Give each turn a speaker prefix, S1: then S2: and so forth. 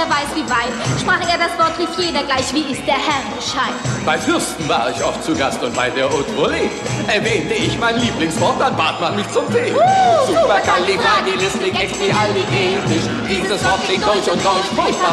S1: wer weiß wie weit, sprach er das Wort, rief jeder gleich, wie ist der Herr Bescheid.
S2: Bei Fürsten war ich oft zu Gast und bei der Haute Volée erwähnte ich mein Lieblingswort, dann bat man mich zum Tee. Supercalifragilisticexpialidocious, dieses Wort klingt deutsch und deutsch furchtbar